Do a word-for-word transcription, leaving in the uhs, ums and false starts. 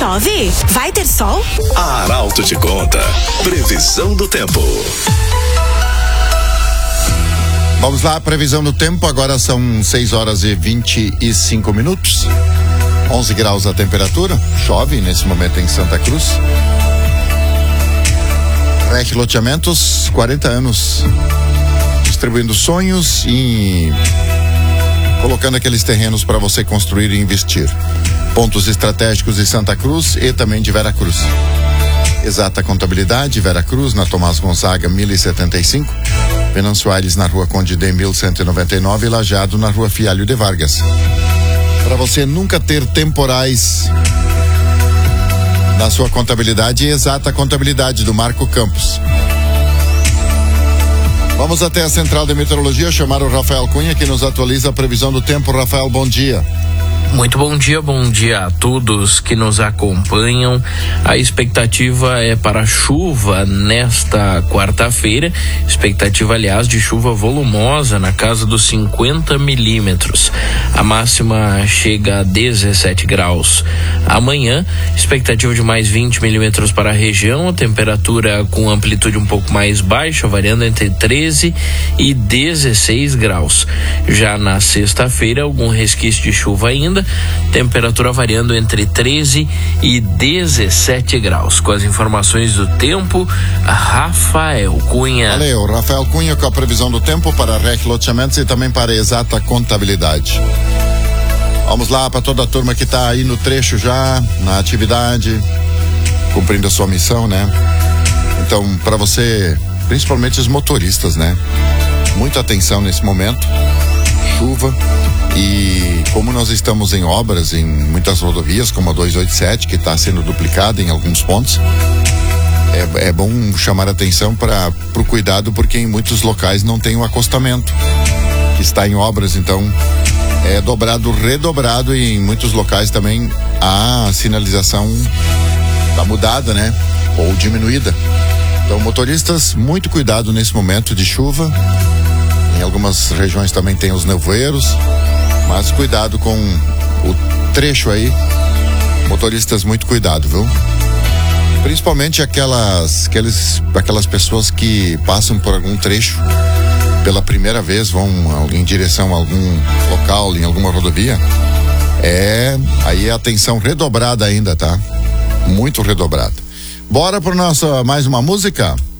chove? Vai ter sol? A Arauto te conta. Previsão do tempo. Vamos lá, previsão do tempo. Agora são seis horas e vinte e cinco minutos. onze graus a temperatura. Chove nesse momento em Santa Cruz. R E C Loteamentos, quarenta anos. Distribuindo sonhos e colocando aqueles terrenos para você construir e investir. Pontos estratégicos de Santa Cruz e também de Vera Cruz. Exata Contabilidade, Vera Cruz, na Tomás Gonzaga, mil e setenta e cinco. Venâncio Aires, na Rua Conde D, mil cento e noventa e nove. E Lajeado, na Rua Fialho de Vargas. Para você nunca ter temporais na sua contabilidade, Exata Contabilidade, do Marco Campos. Vamos até a Central de Meteorologia, chamar o Rafael Cunha, que nos atualiza a previsão do tempo. Rafael, bom dia. Muito bom dia, bom dia a todos que nos acompanham. A expectativa é para chuva nesta quarta-feira, expectativa, aliás, de chuva volumosa na casa dos cinquenta milímetros. A máxima chega a dezessete graus. Amanhã, expectativa de mais vinte milímetros para a região, a temperatura com amplitude um pouco mais baixa, variando entre treze e dezesseis graus. Já na sexta-feira, algum resquício de chuva ainda, temperatura variando entre treze e dezessete graus. Com as informações do tempo, Rafael Cunha. Valeu, Rafael Cunha com a previsão do tempo para a R E C Loteamentos e também para a Exata Contabilidade. Vamos lá para toda a turma que está aí no trecho já, na atividade, cumprindo a sua missão, né? Então, para você, principalmente os motoristas, né? Muita atenção nesse momento. Chuva. E como nós estamos em obras em muitas rodovias, como a duzentos e oitenta e sete, que está sendo duplicada em alguns pontos, é, é bom chamar a atenção para o cuidado, porque em muitos locais não tem o acostamento, que está em obras, então é dobrado, redobrado, e em muitos locais também a sinalização está mudada, né? Ou diminuída. Então, motoristas, muito cuidado nesse momento de chuva. Em algumas regiões também tem os nevoeiros, mas cuidado com o trecho aí. Motoristas, muito cuidado, viu? Principalmente aquelas, aqueles, aquelas pessoas que passam por algum trecho pela primeira vez, vão em direção a algum local, em alguma rodovia. É, aí a atenção redobrada ainda, tá? Muito redobrada. Bora para nossa mais uma música?